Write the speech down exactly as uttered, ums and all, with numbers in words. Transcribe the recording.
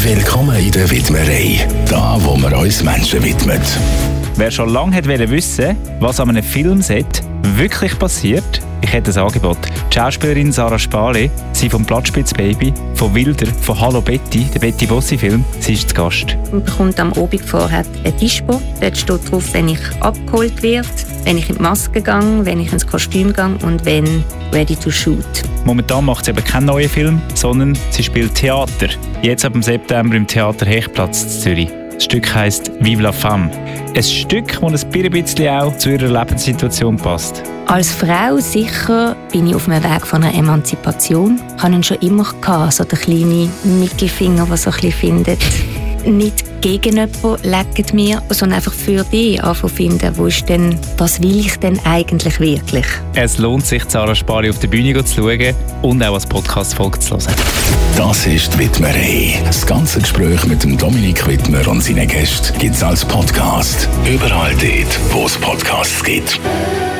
Willkommen in der Widmerei, da wo wir uns Menschen widmen. Wer schon lange wollte wissen, was an einem Filmset wirklich passiert, ich hätte ein Angebot. Die Schauspielerin Sarah Spale, sie vom Blattspitz-Baby, von Wilder, von Hallo Betty, der Betty Bossi-Film, sie ist zu Gast. Man bekommt am Abend vorher ein Dispo. Dort steht drauf, wenn ich abgeholt werde, wenn ich in die Maske gehe, wenn ich ins Kostüm gehe und wenn ready to shoot. Momentan macht sie aber keinen neuen Film, sondern sie spielt Theater. Jetzt ab dem September im Theater Hechplatz in Zürich. Das Stück heisst «Vive la femme». Ein Stück, das ein bisschen auch zu ihrer Lebenssituation passt. Als Frau sicher bin ich auf dem Weg von einer Emanzipation. Ich hatte ihn schon immer gehabt, so der kleine Mittelfinger, der so ein bisschen findet. Nicht gegen jemanden legt mir, sondern einfach für dich anfangen, wo ist denn, was will ich denn eigentlich wirklich? Es lohnt sich, Sarah Spale auf der Bühne zu schauen und auch als Podcast-Folge zu hören. Das ist die Widmerei. Das ganze Gespräch mit dem Dominik Widmer und seinen Gästen gibt es als Podcast. Überall dort, wo es Podcasts gibt.